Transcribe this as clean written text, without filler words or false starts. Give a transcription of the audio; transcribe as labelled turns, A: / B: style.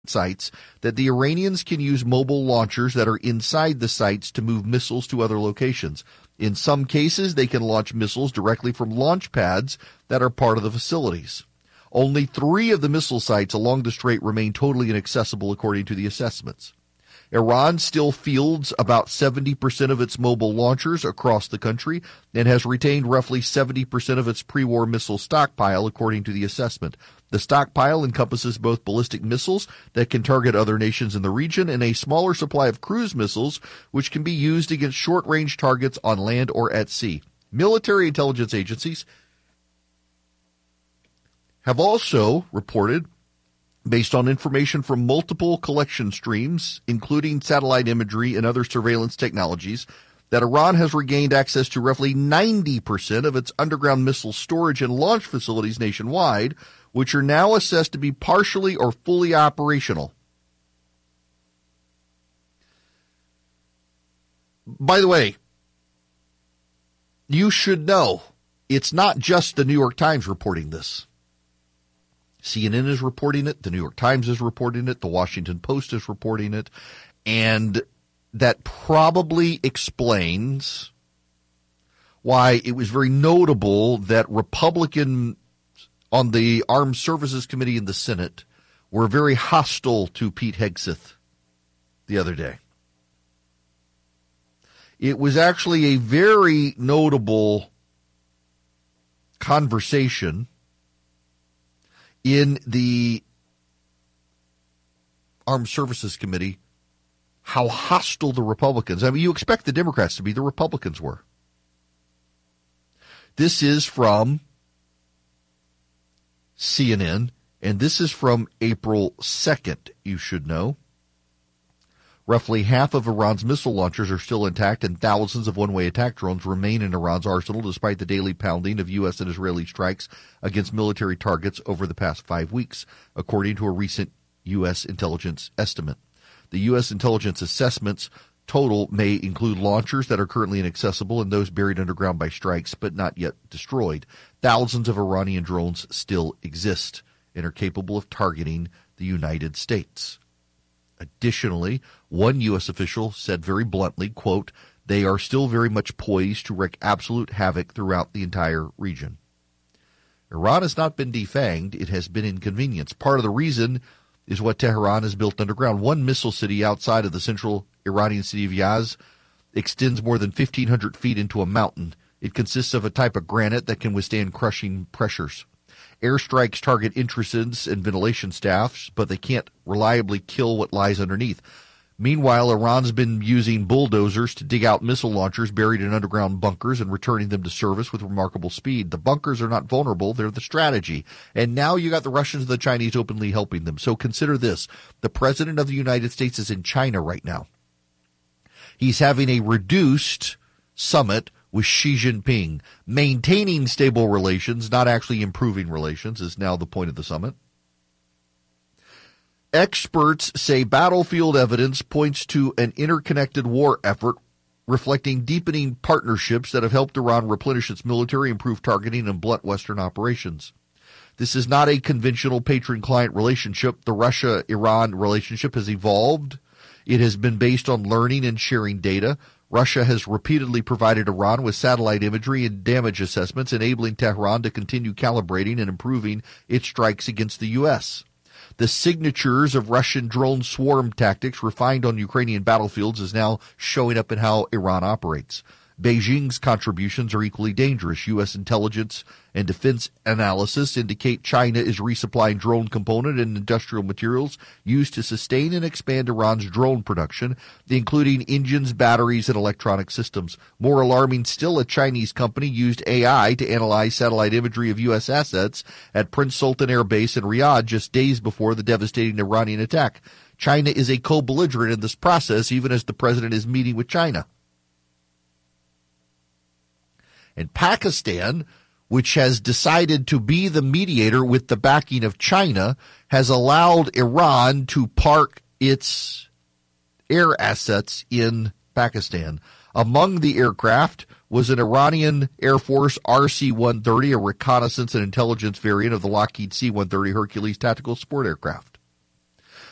A: sites that the Iranians can use mobile launchers that are inside the sites to move missiles to other locations. In some cases, they can launch missiles directly from launch pads that are part of the facilities. Only 3 of the missile sites along the strait remain totally inaccessible according to the assessments. Iran still fields about 70% of its mobile launchers across the country and has retained roughly 70% of its pre-war missile stockpile, according to the assessment. The stockpile encompasses both ballistic missiles that can target other nations in the region and a smaller supply of cruise missiles, which can be used against short-range targets on land or at sea. Military intelligence agencies have also reported, based on information from multiple collection streams, including satellite imagery and other surveillance technologies, that Iran has regained access to roughly 90% of its underground missile storage and launch facilities nationwide, which are now assessed to be partially or fully operational. By the way, you should know, it's not just the New York Times reporting this. CNN is reporting it, the New York Times is reporting it, the Washington Post is reporting it, and that probably explains why it was very notable that Republicans on the Armed Services Committee in the Senate were very hostile to Pete Hegseth the other day. It was actually a very notable conversation in the Armed Services Committee, how hostile the Republicans, I mean, you expect the Democrats to be, the Republicans were. This is from CNN, and this is from April 2nd, you should know. Roughly half of Iran's missile launchers are still intact, and thousands of one-way attack drones remain in Iran's arsenal despite the daily pounding of U.S. and Israeli strikes against military targets over the past 5 weeks, according to a recent U.S. intelligence estimate. The U.S. intelligence assessments total may include launchers that are currently inaccessible and those buried underground by strikes but not yet destroyed. Thousands of Iranian drones still exist and are capable of targeting the United States. Additionally, one U.S. official said very bluntly, quote, "They are still very much poised to wreak absolute havoc throughout the entire region." Iran has not been defanged. It has been inconvenienced. Part of the reason is what Tehran has built underground. One missile city outside of the central Iranian city of Yazd extends more than 1,500 feet into a mountain. It consists of a type of granite that can withstand crushing pressures. Airstrikes target entrances and ventilation staffs, but they can't reliably kill what lies underneath. Meanwhile, Iran's been using bulldozers to dig out missile launchers buried in underground bunkers and returning them to service with remarkable speed. The bunkers are not vulnerable, they're the strategy. And now you got the Russians and the Chinese openly helping them. So consider this. The President of the United States is in China right now. He's having a reduced summit with Xi Jinping. Maintaining stable relations, not actually improving relations, is now the point of the summit. Experts say battlefield evidence points to an interconnected war effort reflecting deepening partnerships that have helped Iran replenish its military, improve targeting, and blunt Western operations. This is not a conventional patron-client relationship. The Russia-Iran relationship has evolved. It has been based on learning and sharing data. Russia has repeatedly provided Iran with satellite imagery and damage assessments, enabling Tehran to continue calibrating and improving its strikes against the U.S. The signatures of Russian drone swarm tactics refined on Ukrainian battlefields is now showing up in how Iran operates. Beijing's contributions are equally dangerous. U.S. intelligence and defense analysis indicate China is resupplying drone component and industrial materials used to sustain and expand Iran's drone production, including engines, batteries, and electronic systems. More alarming still, a Chinese company used AI to analyze satellite imagery of U.S. assets at Prince Sultan Air Base in Riyadh just days before the devastating Iranian attack. China is a co-belligerent in this process, even as the president is meeting with China. And Pakistan, which has decided to be the mediator with the backing of China, has allowed Iran to park its air assets in Pakistan. Among the aircraft was an Iranian Air Force RC-130, a reconnaissance and intelligence variant of the Lockheed C-130 Hercules tactical support aircraft.